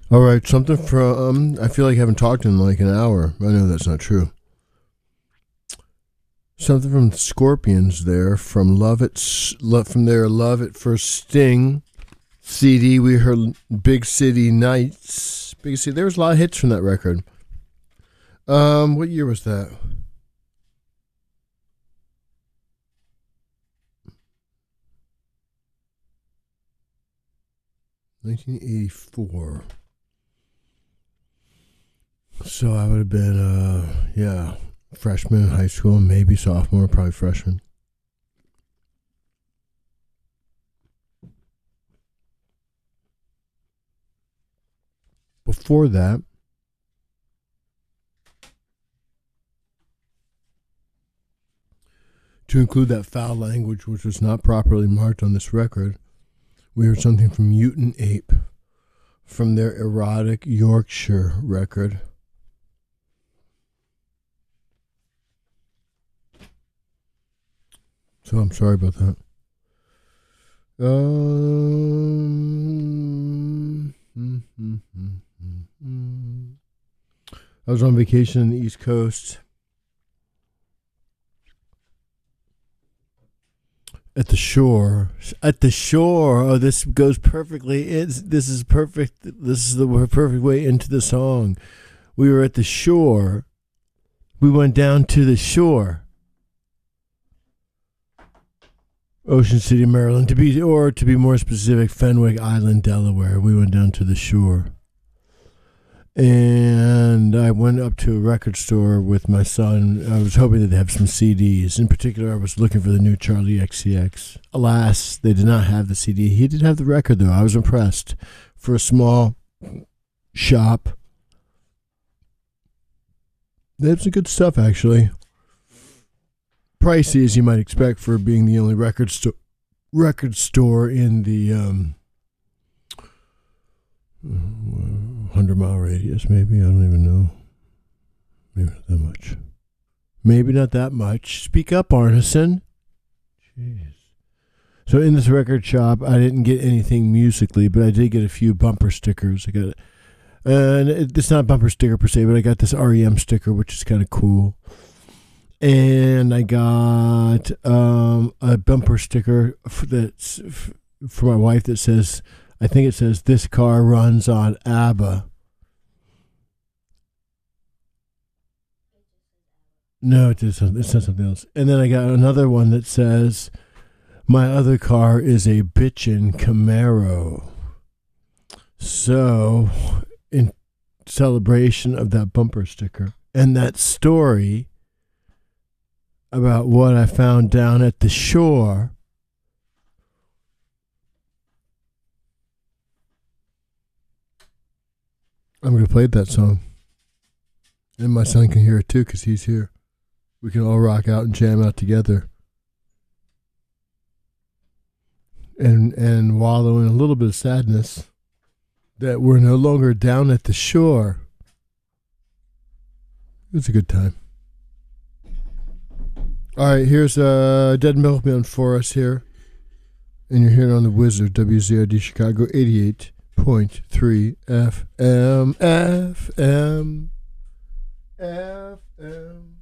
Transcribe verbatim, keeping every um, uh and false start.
All right, something from. I feel like I haven't talked in like an hour. I know that's not true. Something from the Scorpions there, from Love It, love from their Love At First Sting C D. We heard Big City Nights. Big City. There was a lot of hits from that record. Um, what year was that? nineteen eighty-four. So I would have been, uh, yeah, freshman in high school, maybe sophomore, probably freshman. Before that, to include that foul language, which was not properly marked on this record, we heard something from Mutant Ape, from their Erotic Yorkshire record. So I'm sorry about that. Um, mm, mm, mm, mm, mm. I was on vacation in the East Coast. At the shore. At the shore. Oh, this goes perfectly. It's, this is perfect. This is the perfect way into the song. We were at the shore. We went down to the shore. Ocean City, Maryland, to be or to be more specific, Fenwick Island, Delaware. We went down to the shore, and I went up to a record store with my son. I was hoping that they have some C Ds. In particular, I was looking for the new Charlie X C X. Alas, they did not have the C D. He did have the record, though. I was impressed. For a small shop, they had some good stuff, actually. Pricey, as you might expect, for being the only record store record store in the um, hundred mile radius. Maybe I don't even know. Maybe not that much. Maybe not that much. Speak up, Arneson. Jeez. So in this record shop, I didn't get anything musically, but I did get a few bumper stickers. I got, and it's not a bumper sticker per se, but I got this R E M sticker, which is kind of cool. And I got um, a bumper sticker that's for my wife that says, I think it says, "This car runs on ABBA." No, it says it says something else. And then I got another one that says, "My other car is a bitchin' Camaro." So, in celebration of that bumper sticker and that story about what I found down at the shore, I'm going to play that song. And my son can hear it too because he's here. We can all rock out and jam out together. And, and wallow in a little bit of sadness that we're no longer down at the shore. It was a good time. All right, here's uh, Dead Milkman for us here. And you're hearing on the Wizard, W Z R D Chicago, eighty-eight point three F M. F M. F M.